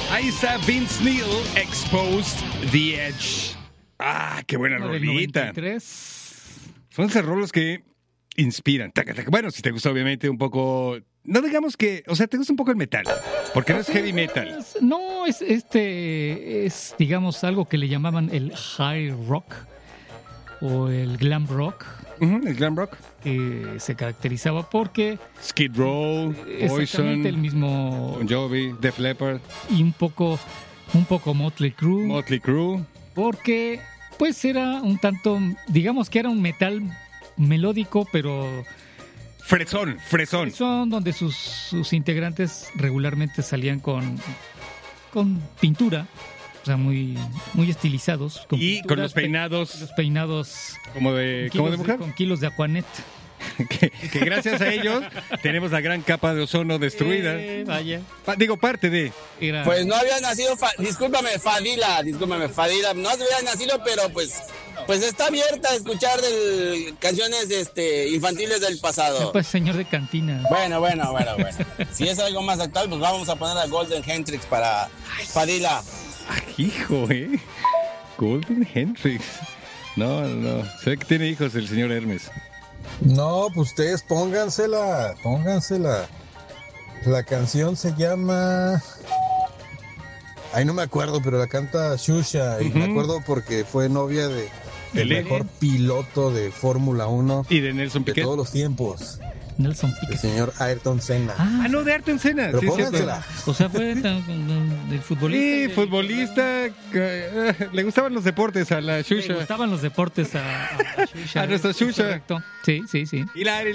Ahí está Vince Neil, Exposed the Edge. Ah, qué buena rolita. Son esos rolos que inspiran. Bueno, si te gusta obviamente un poco... No digamos que... O sea, te gusta un poco el metal. Porque no es heavy metal. No, es digamos, algo que le llamaban el high rock o el glam rock. El glam rock. Que se caracterizaba porque... Skid Row, Poison, el mismo... Bon Jovi, Def Leppard. Y un poco Motley Crue. Porque, pues, era un tanto... Digamos que era un metal melódico, pero... Fresón. Donde sus integrantes regularmente salían con pintura. O sea, muy estilizados. Con y con los peinados. Los peinados. Como de mujer. Con kilos de Aquanet. que gracias a ellos tenemos la gran capa de ozono destruida. Vaya. Parte de. Pues no había nacido, discúlpame, Fadila. No había nacido, pero pues está abierta a escuchar canciones infantiles del pasado. Pues señor de cantina. Bueno. Si es algo más actual, pues vamos a poner a Golden Hendrix para Fadila. Hijo, Golden Hendrix. No. Sé que tiene hijos el señor Hermes. No, pues ustedes póngansela. La canción se llama... Ay, no me acuerdo, pero la canta Xuxa. Y me acuerdo porque fue novia del mejor piloto de Fórmula 1. Y de Nelson Piquet. De todos los tiempos. Nelson Piquet. El señor Ayrton Senna. No, de Ayrton Senna. Pero póngansela. O sea, fue del futbolista. Sí, futbolista. Le gustaban los deportes a la Xuxa. Le gustaban los deportes a Xuxa. A nuestra Xuxa. Correcto. Sí. Hilario.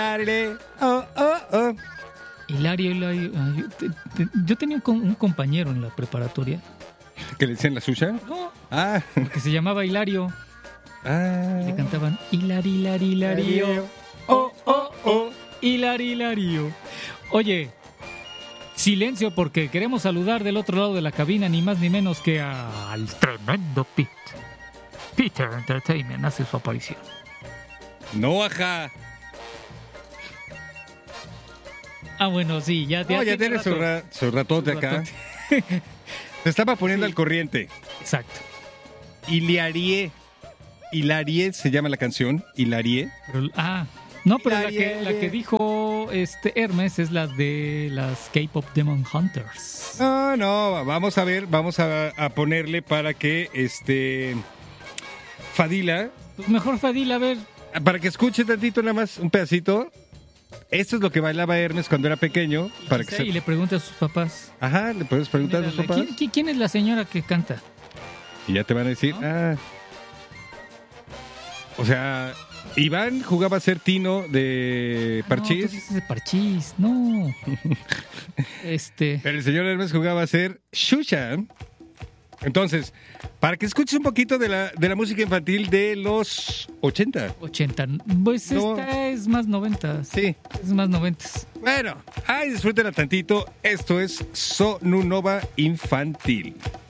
Hilario. Yo tenía un compañero en la preparatoria. ¿Que le decían la Xuxa? No. Que se llamaba Hilario. Le cantaban Hilario. Hilario. Oye, silencio porque queremos saludar del otro lado de la cabina ni más ni menos que al tremendo Pete. Peter Entertainment hace su aparición. No, ajá. Bueno, sí, ya tiene su ratote acá. Se estaba poniendo al corriente. Exacto. Hilarie se llama la canción. Hilarie. No, pero la que dijo Hermes es la de las K-Pop Demon Hunters. No, vamos a ponerle para que Fadila. Pues mejor Fadila, a ver. Para que escuche tantito nada más, un pedacito. Esto es lo que bailaba Hermes cuando era pequeño. Y le pregunta a sus papás. Ajá, le puedes preguntar a sus papás. ¿Quién es la señora que canta? Y ya te van a decir, ¿no? O sea, Iván jugaba a ser Tino de Parchís. No, tú dices de Parchís, no. Pero el señor Hermes jugaba a ser Xuxa. Entonces, para que escuches un poquito de la música infantil de los 80. 80. Pues esta es más 90. Sí. Es más 90. Bueno, disfrútenla tantito. Esto es Sonunova Infantil.